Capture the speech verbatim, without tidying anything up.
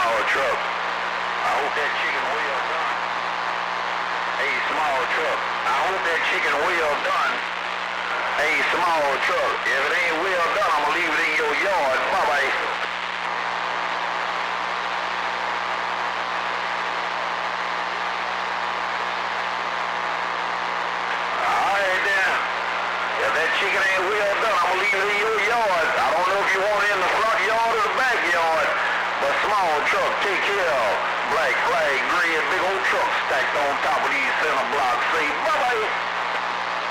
small truck. I hope that chicken well done. Hey, small truck. I hope that chicken well done. Hey, small truck. If it ain't well done, I'm gonna leave it in your yard. Bye-bye. Alright then. If that chicken ain't well done, I'm gonna leave it in your yard. I don't know if you want it in the front yard or the backyard. But small truck, take care of. Black flag, grid, big old truck stacked on top of these center blocks. Say bye-bye.